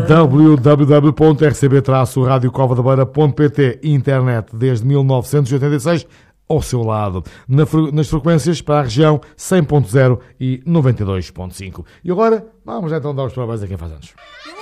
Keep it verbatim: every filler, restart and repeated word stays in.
w w w ponto r c b traço rádio cova da beira ponto p t, internet desde mil novecentos e oitenta e seis, ao seu lado, na, nas frequências para a região cem ponto zero e noventa e dois ponto cinco. E agora, vamos então dar os parabéns a quem faz anos.